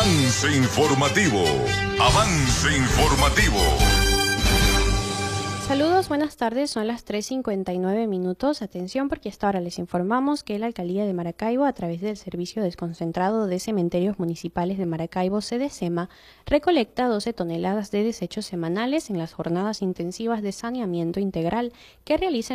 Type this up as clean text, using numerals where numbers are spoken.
Avance informativo. Avance informativo. Saludos, buenas tardes, son las 3:59 minutos. Atención porque hasta ahora les informamos que la Alcaldía de Maracaibo, a través del Servicio Desconcentrado de Cementerios Municipales de Maracaibo, SEDECEMA, recolecta 12 toneladas de desechos semanales en las jornadas intensivas de saneamiento integral que realiza